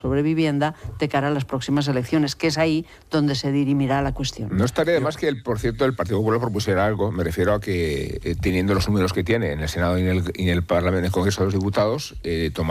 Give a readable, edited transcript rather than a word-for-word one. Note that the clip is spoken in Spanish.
sobre vivienda de cara a las próximas elecciones, que es ahí donde se dirimirá la cuestión. No estaría de más que, por cierto, el Partido Popular propusiera algo. Me refiero a que, teniendo los números que tiene en el Senado y en el Parlamento, en el Congreso de los Diputados, tomar